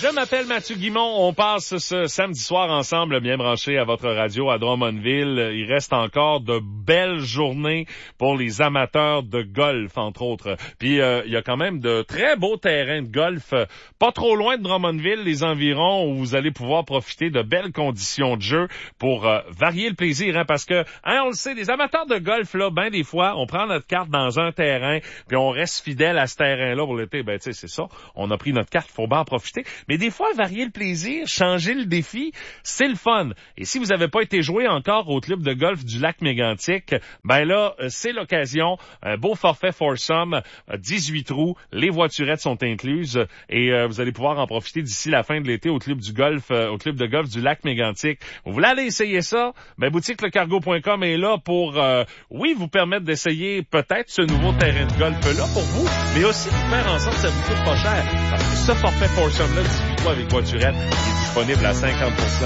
Je m'appelle Mathieu Guimont. On passe ce samedi soir ensemble, bien branché à votre radio à Drummondville. Il reste encore de belles journées pour les amateurs de golf, entre autres. Puis il y a quand même de très beaux terrains de golf, pas trop loin de Drummondville, les environs, où vous allez pouvoir profiter de belles conditions de jeu pour varier le plaisir, hein, parce que, hein, on le sait, les amateurs de golf, là, ben des fois, on prend notre carte dans un terrain, puis on reste fidèle à ce terrain-là pour l'été. Ben, tu sais, c'est ça. On a pris notre carte, faut bien en profiter. Mais des fois, varier le plaisir, changer le défi, c'est le fun. Et si vous n'avez pas été joué encore au club de golf du lac Mégantic, ben là, c'est l'occasion. Un beau forfait foursome, 18 trous, les voiturettes sont incluses et vous allez pouvoir en profiter d'ici la fin de l'été au club de golf du lac Mégantic. Vous voulez aller essayer ça? Ben, boutiquelecargo.com est là pour, oui, vous permettre d'essayer peut-être ce nouveau terrain de golf-là pour vous, mais aussi pour faire en sorte que ça vous coûte pas cher. Parce que ce forfait foursome-là, 18 trous avec voiturette, est disponible à 50%